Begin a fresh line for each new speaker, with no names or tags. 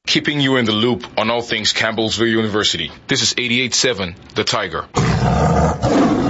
keeping you in the loop on all things Campbellsville University. This is 88.7, The Tiger.